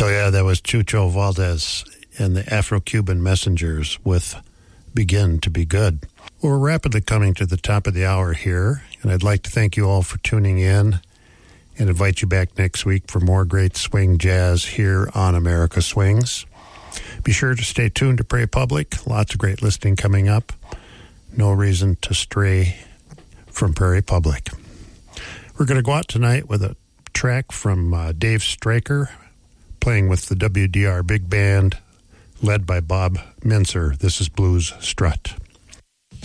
Oh, yeah, that was Chucho Valdez and the Afro-Cuban Messengers with Begin to Be Good. Well, we're rapidly coming to the top of the hour here, and I'd like to thank you all for tuning in and invite you back next week for more great swing jazz here on America Swings. Be sure to stay tuned to Prairie Public. Lots of great listening coming up. No reason to stray from Prairie Public. We're going to go out tonight with a track from Dave Stryker, playing with the WDR Big Band, led by Bob Mincer. This is Blues Strut.